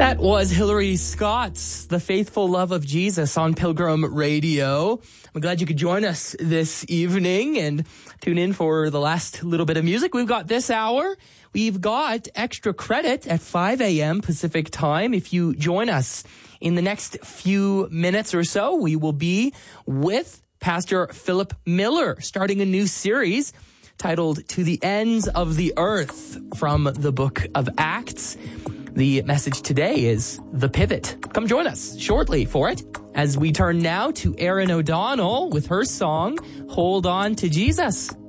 That was Hillary Scott's The Faithful Love of Jesus on Pilgrim Radio. I'm glad you could join us this evening and tune in for the last little bit of music we've got this hour. We've got extra credit at 5 a.m. Pacific time. If you join us in the next few minutes or so, we will be with Pastor Philip Miller starting a new series titled To the Ends of the Earth from the book of Acts. The message today is The Pivot. Come join us shortly for it as we turn now to Erin O'Donnell with her song, Hold On to Jesus.